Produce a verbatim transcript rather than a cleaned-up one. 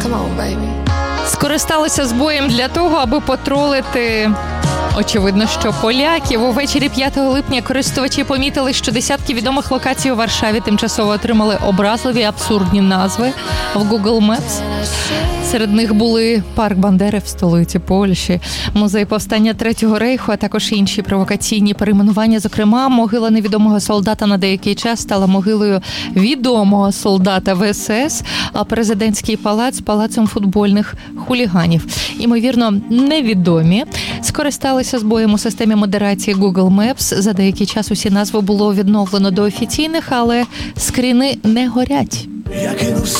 Скористалися збоєм для того, аби потролити, очевидно, що поляків. Увечері п'ятого липня користувачі помітили, що десятки відомих локацій у Варшаві тимчасово отримали образливі абсурдні назви в Google Maps. Серед них були парк Бандери в столиці Польщі, музей повстання Третього рейху, а також інші провокаційні перейменування. Зокрема, могила невідомого солдата на деякий час стала могилою відомого солдата ВСС, а президентський палац – палацем футбольних хуліганів. Імовірно, невідомі скористалися збоєм у системі модерації Google Maps. За деякий час усі назви було відновлено до офіційних, але скріни не горять.